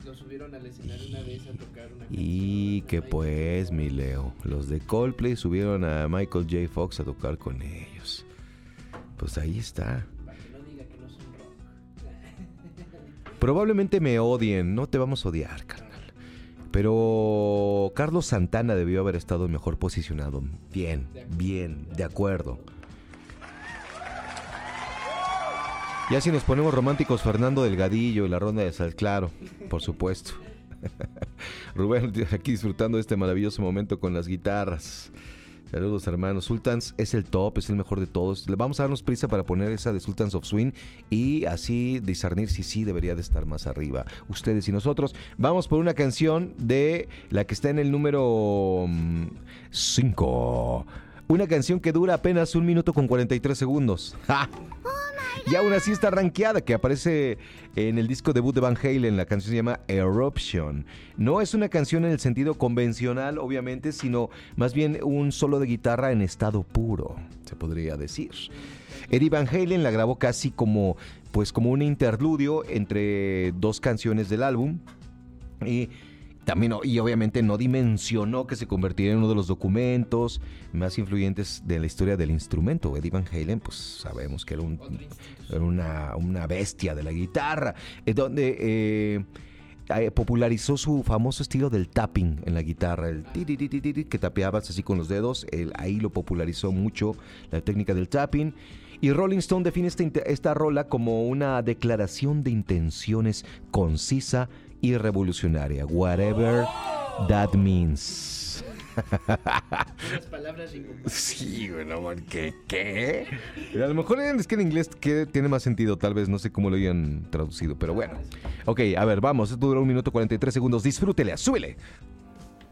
lo subieron al escenario una vez a tocar una Y que pues, mi Leo, los de Coldplay subieron a Michael J. Fox a tocar con ellos. Pues ahí está. Para que no diga que no son rock. Probablemente me odien, no te vamos a odiar, carnal. Pero Carlos Santana debió haber estado mejor posicionado. Bien, de acuerdo. Ya si nos ponemos románticos, Fernando Delgadillo y la ronda de sal, claro, por supuesto. Rubén aquí disfrutando de este maravilloso momento con las guitarras. Saludos, hermanos. Sultans es el top, es el mejor de todos. Le vamos a darnos prisa para poner esa de Sultans of Swing y así discernir si sí debería de estar más arriba. Ustedes y nosotros. Vamos por una canción de la que está en el número 5. Una canción que dura apenas 1 minuto con 43 segundos. ¡Ja! Y aún así está rankeada, que aparece en el disco debut de Van Halen. La canción se llama Eruption. No es una canción en el sentido convencional, obviamente, sino más bien un solo de guitarra en estado puro, se podría decir. Eddie Van Halen la grabó casi como un interludio entre dos canciones del álbum. Y también, y obviamente no dimensionó que se convertiría en uno de los documentos más influyentes de la historia del instrumento. Eddie Van Halen, pues sabemos que era una bestia de la guitarra, donde popularizó su famoso estilo del tapping en la guitarra, el que tapeabas así con los dedos. Ahí lo popularizó mucho, la técnica del tapping. Y Rolling Stone define esta rola como una declaración de intenciones concisa y revolucionaria. Whatever that means. Unas palabras incompatibles. Sí, bueno, ¿qué? A lo mejor es que en inglés tiene más sentido, tal vez, no sé cómo lo hayan traducido, pero bueno. Ok, a ver, vamos, esto dura 1 minuto 43 segundos, disfrútele, súbele.